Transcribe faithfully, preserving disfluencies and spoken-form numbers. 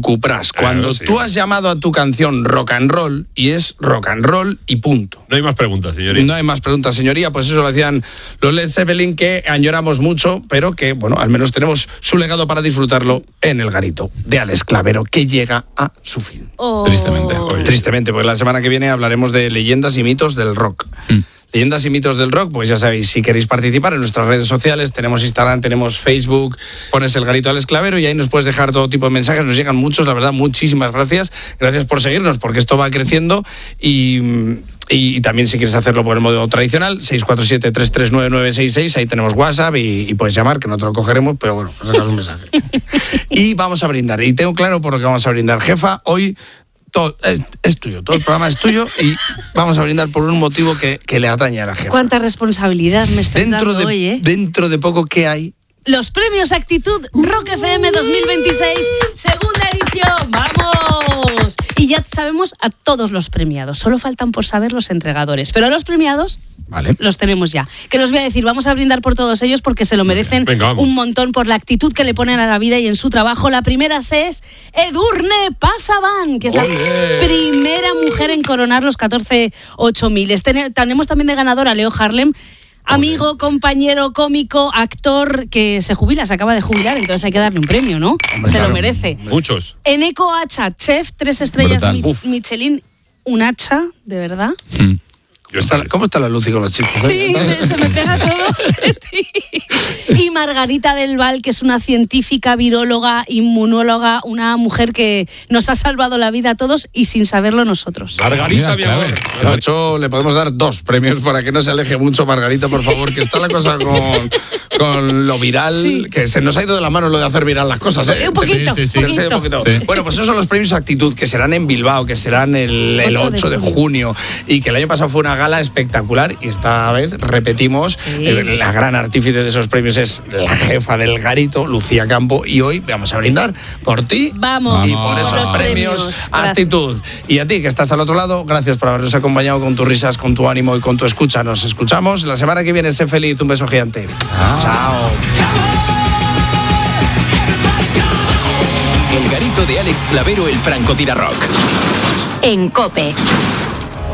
Cucupras. Cuando Claro, sí. tú has llamado a tu canción rock and roll y es rock and roll y punto. No hay más preguntas, señoría. No hay más preguntas, señoría. Pues eso lo hacían los Led Zeppelin, que añoramos mucho, pero que, bueno, al menos tenemos su legado para disfrutarlo en el garito de Alex Clavero, que llega a su fin. Oh. Tristemente. Oye. Tristemente, porque la semana que viene hablaremos de leyendas y mitos del rock. Mm. Leyendas y mitos del rock, pues ya sabéis, si queréis participar en nuestras redes sociales, tenemos Instagram, tenemos Facebook, pones el garito Alex Clavero y ahí nos puedes dejar todo tipo de mensajes, nos llegan muchos, la verdad, muchísimas gracias. Gracias por seguirnos, porque esto va creciendo y... Y también si quieres hacerlo por el modo tradicional, seis cuatro siete, tres tres nueve, nueve seis seis, ahí tenemos WhatsApp y, y puedes llamar, que no te lo cogeremos, pero bueno, nos dejas un mensaje. Y vamos a brindar, y tengo claro por lo que vamos a brindar. Jefa, hoy todo es, es tuyo, todo el programa es tuyo y vamos a brindar por un motivo que, que le atañe a la jefa. Cuánta responsabilidad me estás Dentro dando de, hoy, ¿eh? dentro de poco, ¿qué hay? Los premios Actitud Rock F M dos mil veintiséis, segunda edición, ¡vamos! Y ya sabemos a todos los premiados, solo faltan por saber los entregadores, pero los premiados Vale. los tenemos ya. Que los voy a decir, vamos a brindar por todos ellos porque se lo merecen Venga, vamos. un montón por la actitud que le ponen a la vida y en su trabajo. La primera es Edurne Pasaban, que es la ¡Olé! primera mujer en coronar los catorce ocho mil. Tenemos también de ganadora a Leo Harlem, amigo, compañero, cómico, actor que se jubila, se acaba de jubilar, entonces hay que darle un premio, ¿no? Hombre, se claro. lo merece. Muchos. Eneco Hacha, chef, tres estrellas Brutal. mi- Uf. Michelin, un hacha, de verdad. Mm. Yo ¿Cómo está, estaré. ¿Cómo está la luz y con los chicos? Sí, me- se me pega todo de ti. Y Margarita del Val, que es una científica, viróloga, inmunóloga, una mujer que nos ha salvado la vida a todos y sin saberlo nosotros. Margarita, Mira, mi claro. amor. De hecho, le podemos dar dos premios para que no se aleje mucho, Margarita, por favor, que está la cosa con, con lo viral, Sí. que se nos ha ido de la mano lo de hacer viral las cosas, ¿eh? Un poquito, Sí, sí, sí. Se nos ha ido un poquito. Sí. Bueno, pues esos son los premios Actitud, que serán en Bilbao, que serán el, el ocho de ocho de junio, y que el año pasado fue una gala espectacular, y esta vez repetimos, Sí. eh, la gran artífice de esos premios es la jefa del garito, Lucía Campo, y hoy vamos a brindar por ti. Vamos, Y por esos los premios, Gracias. Actitud. Y a ti, que estás al otro lado, gracias por habernos acompañado con tus risas, con tu ánimo y con tu escucha. Nos escuchamos la semana que viene. Sé feliz. Un beso gigante. Chao. El garito de Alex Clavero, el francotirador. En COPE.